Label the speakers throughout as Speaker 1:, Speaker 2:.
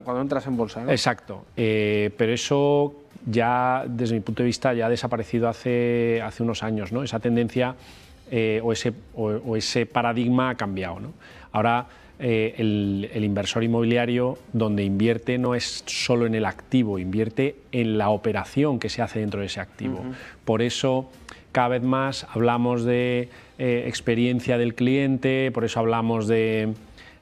Speaker 1: Cuando entras en bolsa, ¿no?
Speaker 2: Exacto, pero eso ya, desde mi punto de vista, ya ha desaparecido hace unos años, ¿no? Esa tendencia o ese paradigma ha cambiado, ¿no? Ahora el inversor inmobiliario, donde invierte, no es solo en el activo, invierte en la operación que se hace dentro de ese activo. Por eso cada vez más hablamos de experiencia del cliente, por eso hablamos de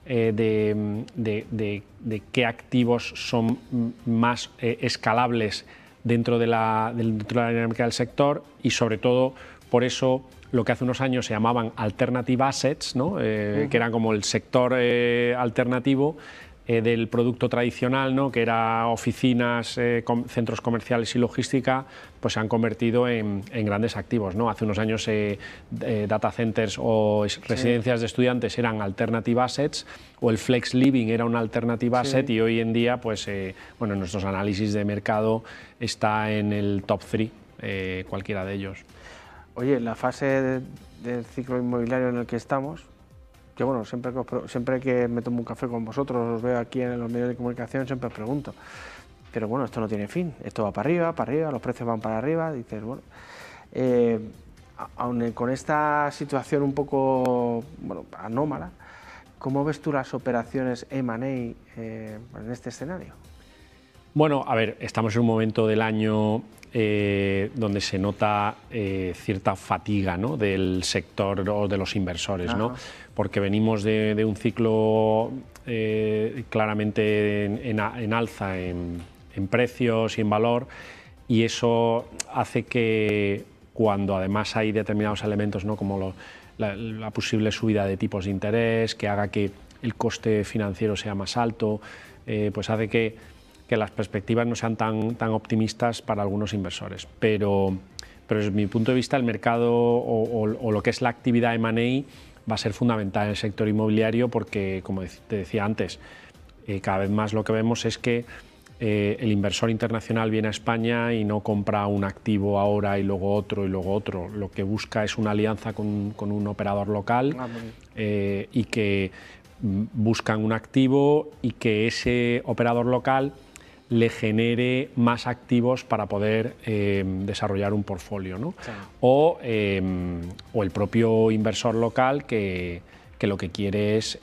Speaker 2: qué activos son más escalables dentro de la dinámica del sector, y sobre todo por eso lo que hace unos años se llamaban alternative assets, ¿no? Que eran como el sector alternativo del producto tradicional, ¿no? Que era oficinas, centros comerciales y logística, pues se han convertido en grandes activos, ¿no? Hace unos años data centers o residencias de estudiantes eran alternative assets, o el flex living era un alternative asset, y hoy en día, pues, bueno, en nuestros análisis de mercado está en el top 3, cualquiera de ellos.
Speaker 1: Oye, la fase del ciclo inmobiliario en el que estamos, que bueno, siempre que me tomo un café con vosotros, os veo aquí en los medios de comunicación, siempre os pregunto, pero bueno, esto no tiene fin, esto va para arriba, los precios van para arriba, dices, bueno, aun con esta situación un poco, bueno, anómala, ¿cómo ves tú las operaciones M&A en este escenario?
Speaker 2: Bueno, a ver, estamos en un momento del año donde se nota cierta fatiga, ¿no?, del sector o de los inversores, ¿no? Porque venimos de un ciclo claramente en alza en precios y en valor, y eso hace que cuando además hay determinados elementos, ¿no?, como la posible subida de tipos de interés, que haga que el coste financiero sea más alto, pues hace que las perspectivas no sean tan optimistas para algunos inversores. Pero desde mi punto de vista, el mercado o lo que es la actividad M&A va a ser fundamental en el sector inmobiliario, porque, como te decía antes, cada vez más lo que vemos es que el inversor internacional viene a España y no compra un activo ahora y luego otro y luego otro. Lo que busca es una alianza con un operador local, y que buscan un activo y que ese operador local le genere más activos para poder desarrollar un portfolio, ¿no? O el propio inversor local que lo que quiere es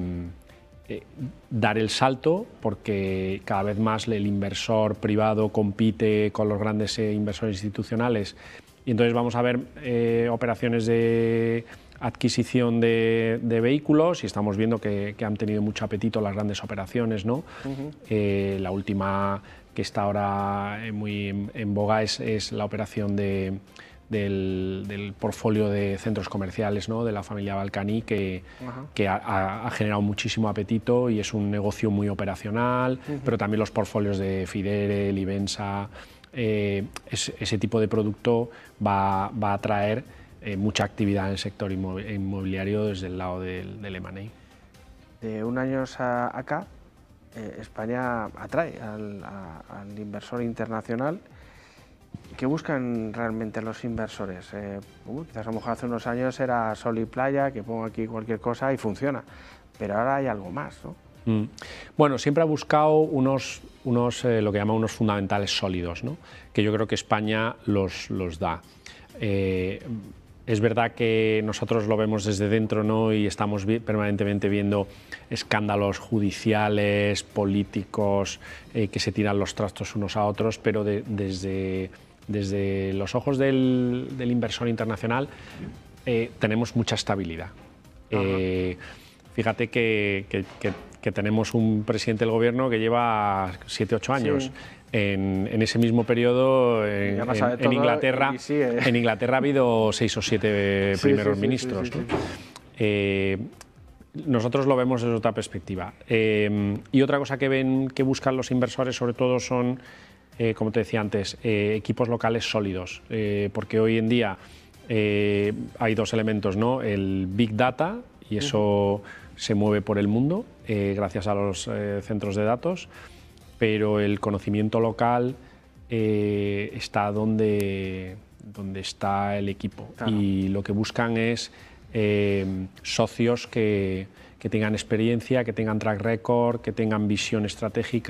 Speaker 2: dar el salto, porque cada vez más el inversor privado compite con los grandes inversores institucionales, y entonces vamos a ver operaciones de adquisición de vehículos, y estamos viendo que han tenido mucho apetito las grandes operaciones, ¿no? La última que está ahora muy en boga es la operación del portfolio de centros comerciales, ¿no?, de la familia Balcani, que ha generado muchísimo apetito y es un negocio muy operacional, pero también los portfolios de Fidere, Livensa, ese tipo de producto va a traer mucha actividad en el sector inmobiliario desde el lado del M&A.
Speaker 1: De un año acá, España atrae al inversor internacional. ¿Qué buscan realmente los inversores? Quizás a lo mejor hace unos años era sol y playa, que pongo aquí cualquier cosa y funciona, pero ahora hay algo más, ¿no?
Speaker 2: Bueno, siempre ha buscado lo que llaman unos fundamentales sólidos, ¿no?, que yo creo que España los da. Es verdad que nosotros lo vemos desde dentro, ¿no?, y estamos permanentemente viendo escándalos judiciales, políticos, que se tiran los trastos unos a otros, pero desde los ojos del inversor internacional tenemos mucha estabilidad. Fíjate que tenemos un presidente del gobierno que lleva 7 u 8 años. En ese mismo periodo, en Inglaterra, en Inglaterra ha habido 6 o 7 primeros ministros, ¿no? Nosotros lo vemos desde otra perspectiva. Y otra cosa que buscan los inversores, sobre todo, son, como te decía antes, equipos locales sólidos, porque hoy en día hay dos elementos, ¿no? El Big Data, y eso se mueve por el mundo gracias a los centros de datos, pero el conocimiento local está donde está el equipo. Y lo que buscan es socios que tengan experiencia, que tengan track record, que tengan visión estratégica.